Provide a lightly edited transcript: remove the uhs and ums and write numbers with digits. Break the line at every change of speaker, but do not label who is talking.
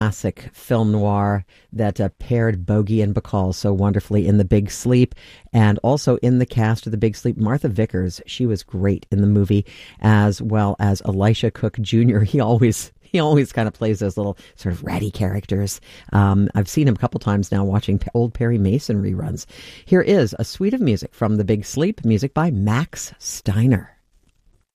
classic film noir that paired Bogey and Bacall so wonderfully in The Big Sleep, and also in the cast of The Big Sleep, Martha Vickers. She was great in the movie, as well as Elisha Cook Jr. He always kind of plays those little sort of ratty characters. I've seen him a couple times now watching old Perry Mason reruns. Here is a suite of music from The Big Sleep, music by Max Steiner.